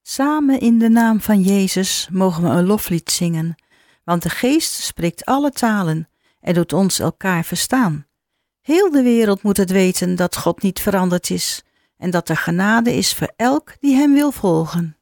Samen in de naam van Jezus mogen we een loflied zingen, want de Geest spreekt alle talen en doet ons elkaar verstaan. Heel de wereld moet het weten dat God niet veranderd is en dat er genade is voor elk die hem wil volgen.